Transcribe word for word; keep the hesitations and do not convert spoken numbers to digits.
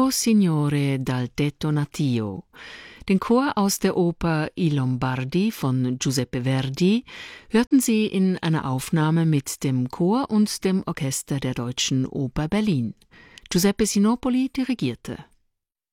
O Signore dal tetto natio. Den Chor aus der Oper I Lombardi von Giuseppe Verdi hörten Sie in einer Aufnahme mit dem Chor und dem Orchester der Deutschen Oper Berlin. Giuseppe Sinopoli dirigierte.